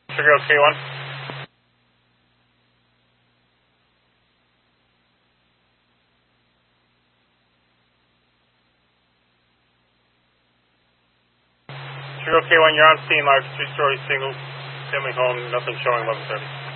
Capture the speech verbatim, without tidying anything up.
Trigger K one. Trigger K one, you're on scene, large three-story single family home, nothing showing eleven thirty.